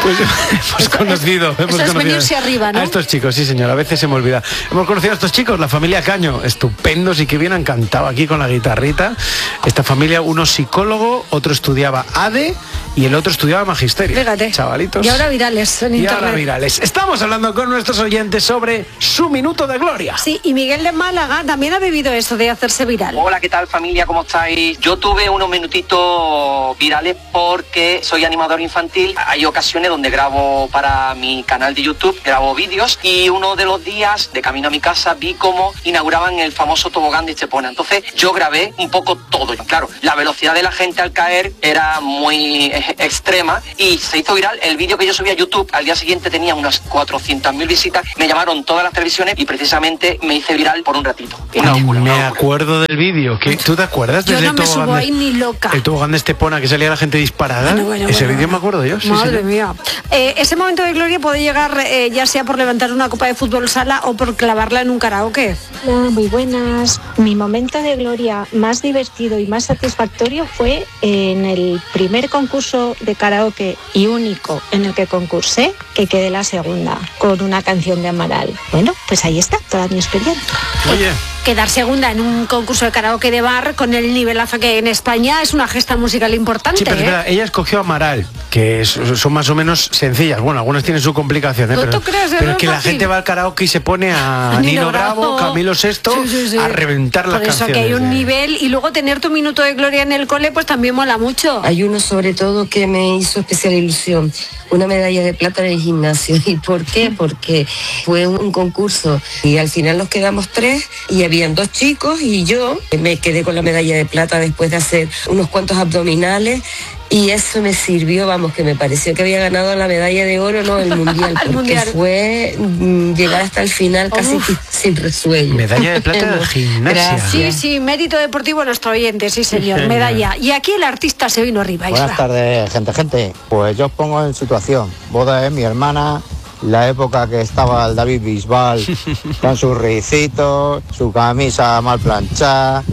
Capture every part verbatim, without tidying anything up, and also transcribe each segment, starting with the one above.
Pues hemos conocido, hemos Eso es conocido venirse arriba, ¿no? a estos chicos, sí señor, a veces se me olvida. Hemos conocido a estos chicos, la familia Caño, estupendos y que bien han cantado aquí con la guitarrita. Esta familia, uno psicólogo, otro estudiaba A D E y el otro estudiaba magisterio. Fíjate. Chavalitos. Y ahora virales en Y internet. ahora virales. Estamos hablando con nuestros oyentes sobre su minuto de gloria. Sí, y Miguel de Málaga también ha vivido eso de hacerse viral. Hola, ¿qué tal familia? ¿Cómo estáis? Yo tuve unos minutitos virales porque soy animador infantil. Hay ocasiones donde grabo para mi canal de YouTube, grabo vídeos y uno de los días de camino a mi casa vi cómo inauguraban el famoso tobogán de Estepona. Entonces yo grabé un poco todo. Claro, la velocidad de la gente al caer era muy eh, extrema y se hizo viral el vídeo que yo subí a YouTube. Al día siguiente tenía unas cuatrocientas mil visitas. Me llamaron todas las televisiones y precisamente me hice viral por un ratito. Una locura, Me una locura. acuerdo del vídeo. ¿Qué- ¿Tú te acuerdas Yo del no me tobogán subo de- ahí ni loca. El tobogán de Estepona, que salía la gente disparada? Bueno, bueno, Ese bueno. vídeo me acuerdo yo. Sí, Madre sí. mía. Eh, ese momento de gloria puede llegar eh, ya sea por levantar una copa de fútbol sala o por clavarla en un karaoke. Hola, muy buenas. Mi momento de gloria más divertido y más satisfactorio fue en el primer concurso de karaoke y único en el que concursé, que quedé la segunda con una canción de Amaral. Bueno, pues ahí está toda mi experiencia. Oye, Quedar segunda en un concurso de karaoke de bar con el nivelazo que hay en España es una gesta musical importante. sí, pero ¿eh? espera, ella escogió Amaral, que es- son más o menos sencillas. Bueno, algunas tienen su complicación, ¿eh? ¿No pero, tú crees? pero No es es que la fácil. gente va al karaoke y se pone a Nino, Bravo, Camilo Sesto, Sí, sí, sí. a reventar las Por eso canciones. que hay un de- nivel y luego tener tu minuto de gloria en el cole pues también mola mucho. Hay uno sobre todo que me hizo especial ilusión, una medalla de plata en el gimnasio. ¿Y por qué? Porque fue un concurso y al final nos quedamos tres y habían dos chicos y yo me quedé con la medalla de plata después de hacer unos cuantos abdominales. Y eso me sirvió, vamos, que me pareció que había ganado la medalla de oro, no, el mundial, El porque mundial. fue mm, llegar hasta el final casi Uf. que sin resuello. Medalla de plata del gimnasia. Gracias. Sí, sí, mérito deportivo nuestro oyente, sí señor, medalla. Y aquí el artista se vino arriba. Buenas Isra. tardes, gente, gente. Pues yo os pongo en situación. Boda de mi hermana, la época que estaba el David Bisbal con sus ricitos, su camisa mal planchada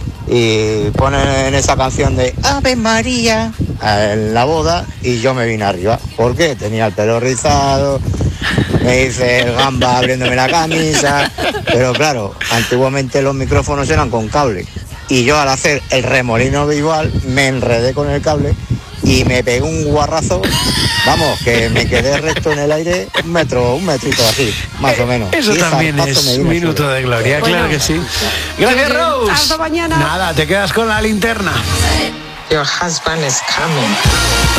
y ponen en esa canción de Ave María en la boda y yo me vine arriba. ¿Por qué? Tenía el pelo rizado, me hice el gamba abriéndome la camisa, pero claro, antiguamente los micrófonos eran con cable y yo al hacer el remolino Bisbal me enredé con el cable y me pegué un guarrazo, vamos, que me quedé recto en el aire un metro, un metrito así, más o menos. Eso Y también zarpazo es me di un en el minuto suelo. de gloria, Bueno. claro que sí. Gracias, Rose. Hasta mañana. Nada, te quedas con la linterna. Your husband is coming.